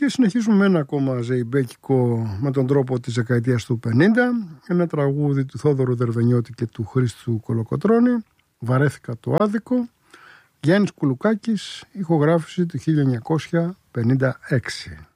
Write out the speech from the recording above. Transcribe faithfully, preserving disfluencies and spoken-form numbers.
Και συνεχίζουμε με ένα ακόμα ζεϊμπέκικο με τον τρόπο της δεκαετίας του πενήντα. Ένα τραγούδι του Θόδωρου Δερβενιώτη και του Χρήστου Κολοκοτρώνη. Βαρέθηκα το άδικο. Γιάννης Κουλουκάκης, ηχογράφηση του χίλια εννιακόσια πενήντα έξι.